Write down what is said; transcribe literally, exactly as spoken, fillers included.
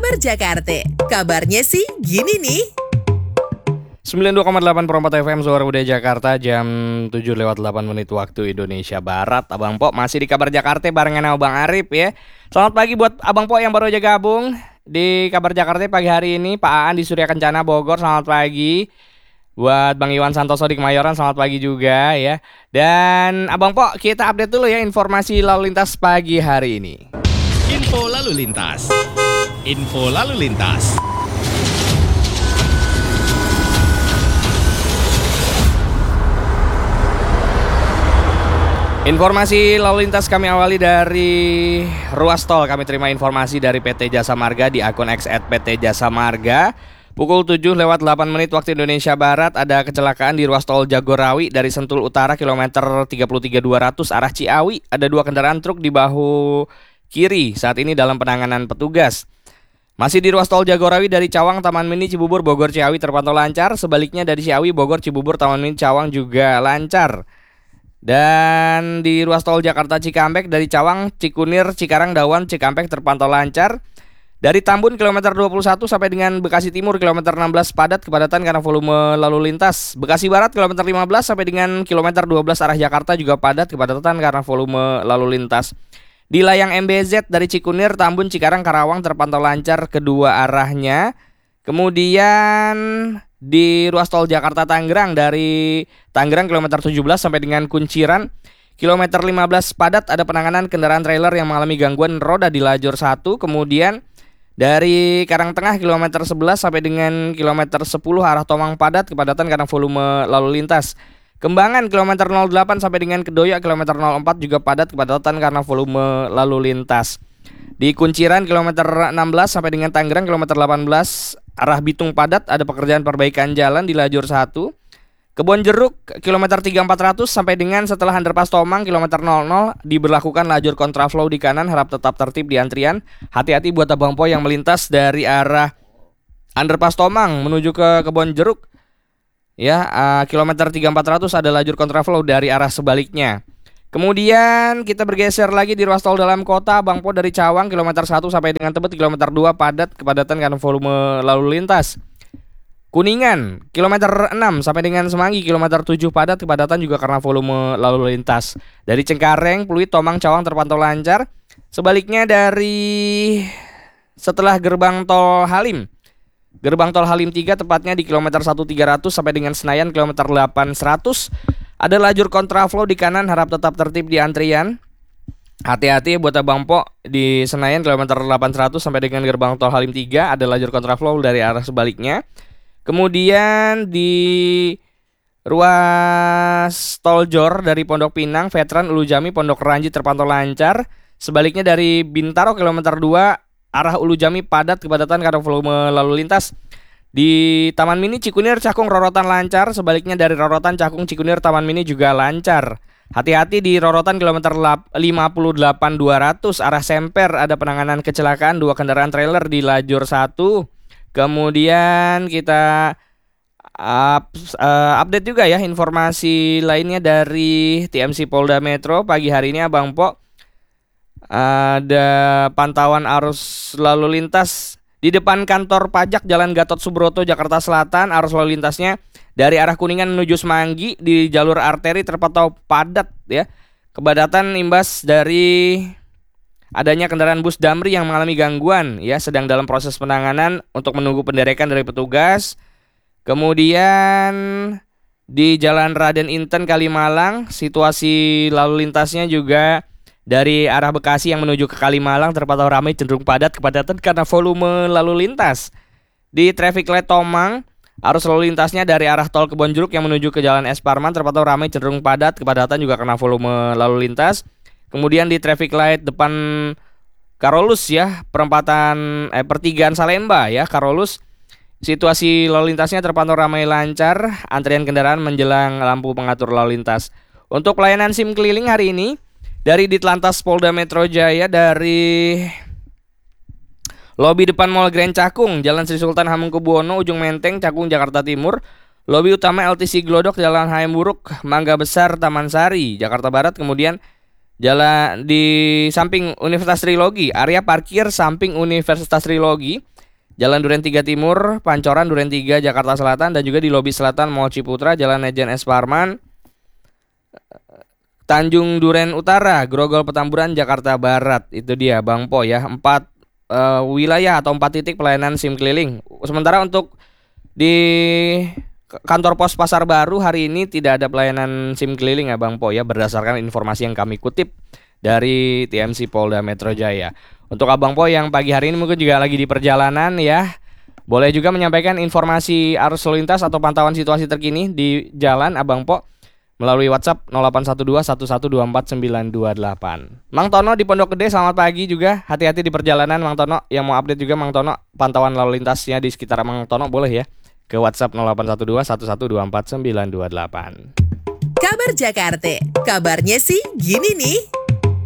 Kabar Jakarta. Kabarnya sih gini nih. sembilan puluh dua koma delapan per empat F M Suara Udah Jakarta, jam tujuh lewat delapan menit waktu Indonesia Barat. Abang Po masih di Kabar Jakarta barengan sama Bang Arif ya. Selamat pagi buat Abang Po yang baru aja gabung di Kabar Jakarta pagi hari ini. Pak Aan di Surya Kencana Bogor, selamat pagi. Buat Bang Iwan Santoso di Kemayoran, selamat pagi juga ya. Dan Abang Po, kita update dulu ya informasi lalu lintas pagi hari ini. Info lalu lintas. Info lalu lintas. Informasi lalu lintas kami awali dari ruas tol. Kami terima informasi dari P T Jasa Marga di akun X at P T Jasa Marga. Pukul tujuh lewat delapan menit waktu Indonesia Barat ada kecelakaan di ruas tol Jagorawi dari Sentul Utara kilometer tiga puluh tiga dua ratus arah Ciawi. Ada dua kendaraan truk di bahu kiri saat ini dalam penanganan petugas. Masih di ruas tol Jagorawi dari Cawang Taman Mini Cibubur Bogor Ciawi terpantau lancar. Sebaliknya dari Ciawi Bogor Cibubur Taman Mini Cawang juga lancar. Dan di ruas tol Jakarta Cikampek dari Cawang, Cikunir, Cikarang, Dawan, Cikampek terpantau lancar. Dari Tambun kilometer dua puluh satu sampai dengan Bekasi Timur kilometer enam belas padat kepadatan karena volume lalu lintas. Bekasi Barat kilometer lima belas sampai dengan kilometer dua belas arah Jakarta juga padat kepadatan karena volume lalu lintas. Di layang M B Z dari Cikunir, Tambun, Cikarang, Karawang terpantau lancar kedua arahnya. Kemudian di ruas tol Jakarta Tangerang dari Tangerang kilometer tujuh belas sampai dengan Kunciran kilometer lima belas padat ada penanganan kendaraan trailer yang mengalami gangguan roda di lajur satu. Kemudian dari Karangtengah kilometer sebelas sampai dengan kilometer sepuluh arah Tomang padat kepadatan karena volume lalu lintas. Kembangan kilometer nol delapan sampai dengan Kedoya kilometer nol empat juga padat kepadatan karena volume lalu lintas. Di Kunciran kilometer enam belas sampai dengan Tangerang kilometer delapan belas arah Bitung padat ada pekerjaan perbaikan jalan di lajur satu. Kebon Jeruk kilometer tiga empat ratus sampai dengan setelah underpass Tomang kilometer nol nol diberlakukan lajur kontraflow di kanan, harap tetap tertib di antrian. Hati-hati buat Abang Po yang melintas dari arah underpass Tomang menuju ke Kebon Jeruk. Ya, uh, kilometer tiga empat ratus ada lajur kontraflow dari arah sebaliknya. Kemudian kita bergeser lagi di ruas tol dalam kota. Abang Po dari Cawang kilometer satu sampai dengan Tebet kilometer dua padat kepadatan karena volume lalu lintas. Kuningan kilometer enam sampai dengan Semanggi kilometer tujuh padat kepadatan juga karena volume lalu lintas. Dari Cengkareng, Pluit, Tomang, Cawang terpantau lancar. Sebaliknya dari setelah gerbang tol Halim, gerbang tol Halim tiga tepatnya di kilometer satu tiga ratus sampai dengan Senayan kilometer delapan seratus ada lajur kontraflow di kanan, harap tetap tertib di antrian. Hati-hati buat Abang Po di Senayan kilometer delapan ratus sampai dengan gerbang tol Halim tiga ada lajur kontraflow dari arah sebaliknya. Kemudian di ruas tol Jor dari Pondok Pinang, Veteran, Ulu Jami, Pondok Ranji terpantau lancar. Sebaliknya dari Bintaro kilometer dua arah Ulu Jami padat kepadatan karena volume lalu lintas. Di Taman Mini Cikunir Cakung Rorotan lancar. Sebaliknya dari Rorotan Cakung Cikunir Taman Mini juga lancar. Hati-hati di Rorotan kilometer lima puluh delapan dua ratus arah Semper ada penanganan kecelakaan dua kendaraan trailer di lajur satu. Kemudian kita up, uh, update juga ya informasi lainnya dari T M C Polda Metro. Pagi hari ini Abang Po ada pantauan arus lalu lintas di depan kantor pajak Jalan Gatot Subroto Jakarta Selatan. Arus lalu lintasnya dari arah Kuningan menuju Semanggi di jalur arteri terpantau padat ya. Kepadatan imbas dari adanya kendaraan bus Damri yang mengalami gangguan ya, sedang dalam proses penanganan untuk menunggu penderekan dari petugas. Kemudian di Jalan Raden Inten Kalimalang situasi lalu lintasnya juga dari arah Bekasi yang menuju ke Kalimalang terpantau ramai cenderung padat kepadatan karena volume lalu lintas. Di traffic light Tomang, arus lalu lintasnya dari arah tol Kebon Jeruk yang menuju ke Jalan Es Parman terpantau ramai cenderung padat kepadatan juga karena volume lalu lintas. Kemudian di traffic light depan Karolus ya, perempatan eh pertigaan Salemba ya, Karolus. Situasi lalu lintasnya terpantau ramai lancar, antrian kendaraan menjelang lampu pengatur lalu lintas. Untuk pelayanan SIM keliling hari ini dari Ditlantas Polda Metro Jaya dari lobi depan Mall Grand Cakung, Jalan Sri Sultan Hamengkubuwono, Ujung Menteng, Cakung, Jakarta Timur. Lobi utama L T C Glodok, Jalan H M Buruk, Mangga Besar, Taman Sari, Jakarta Barat. Kemudian jalan di samping Universitas Trilogi, area parkir samping Universitas Trilogi. Jalan Duren tiga Timur, Pancoran Duren tiga Jakarta Selatan, dan juga di lobi selatan Mall Ciputra, Jalan Lejen S. Parman, Tanjung Duren Utara, Grogol Petamburan, Jakarta Barat. Itu dia Bang Po ya, empat uh, wilayah atau empat titik pelayanan SIM keliling. Sementara untuk di kantor pos Pasar Baru hari ini tidak ada pelayanan SIM keliling ya Bang Po ya, berdasarkan informasi yang kami kutip dari T M C Polda Metro Jaya. Untuk Abang Po yang pagi hari ini mungkin juga lagi di perjalanan ya, boleh juga menyampaikan informasi arus lalu lintas atau pantauan situasi terkini di jalan Abang Po melalui WhatsApp nol delapan satu dua satu satu dua empat sembilan dua delapan. Mang Tono di Pondok Gede, selamat pagi juga. Hati-hati di perjalanan Mang Tono. Yang mau update juga Mang Tono pantauan lalu lintasnya di sekitar Mang Tono boleh ya ke WhatsApp nol delapan satu dua satu satu dua empat sembilan dua delapan. Kabar Jakarta, kabarnya sih gini nih.